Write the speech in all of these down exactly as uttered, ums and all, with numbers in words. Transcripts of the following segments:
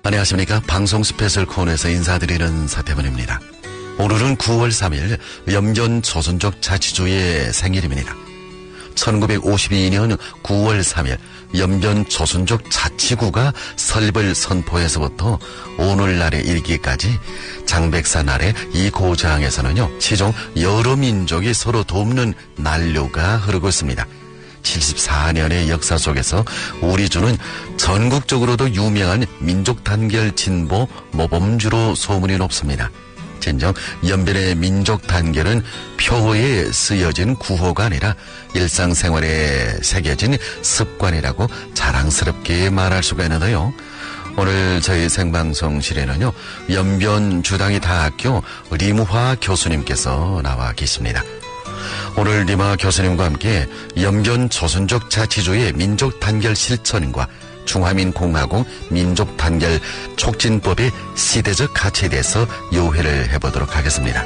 안녕하십니까. 방송 스페셜 코너에서 인사드리는 서태문입니다. 오늘은 구월 삼일 연변 조선족 자치주의 생일입니다. 천구백오십이 년 구월 삼일 연변 조선족 자치구가 설립을 선포해서부터 오늘날에 이르기까지 장백산 아래 이 고장에서는요, 시종 여러 민족이 서로 돕는 난류가 흐르고 있습니다. 칠십사 년의 역사 속에서 우리 주는 전국적으로도 유명한 민족 단결 진보 모범주로 소문이 높습니다. 진정 연변의 민족 단결은 표어에 쓰여진 구호가 아니라 일상생활에 새겨진 습관이라고 자랑스럽게 말할 수가 있는데요. 오늘 저희 생방송실에는요, 연변 주당이 다학교 리무화 교수님께서 나와 계십니다. 오늘 리마 교수님과 함께 연변 조선족 자치주의 민족 단결 실천과 중화민공화국 민족 단결 촉진법의 시대적 가치에 대해서 요회를 해보도록 하겠습니다.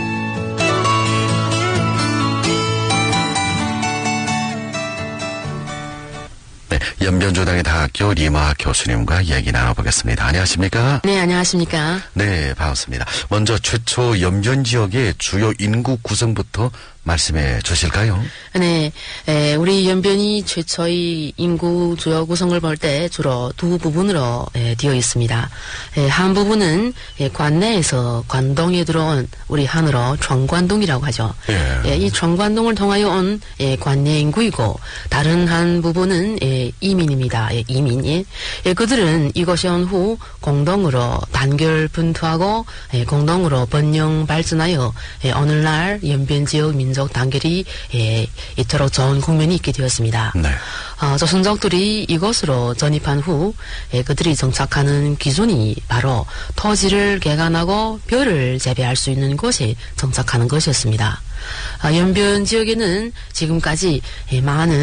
네, 연변주당의 다학교 리마 교수님과 얘기 나눠보겠습니다. 안녕하십니까? 네, 안녕하십니까? 네, 반갑습니다. 먼저 최초 연변 지역의 주요 인구 구성부터 말씀해 주실까요? 네, 에, 우리 연변이 최초의 인구 주요 구성을 볼 때 주로 두 부분으로 에, 되어 있습니다. 에, 한 부분은 에, 관내에서 관동에 들어온 우리 한으로 청관동이라고 하죠. 예. 에, 이 청관동을 통하여 온 에, 관내 인구이고, 다른 한 부분은 에, 이민입니다. 예, 이민. 예. 예, 그들은 이것이 온 후 공동으로 단결 분투하고 예, 공동으로 번영 발전하여 예, 오늘날 연변 지역 민족 단결이 예, 이토록 좋은 국면이 있게 되었습니다. 네. 어, 조선족들이 이곳으로 전입한 후 예, 그들이 정착하는 기준이 바로 토지를 개간하고 벼를 재배할 수 있는 곳에 정착하는 것이었습니다. 어, 연변 지역에는 지금까지 예, 많은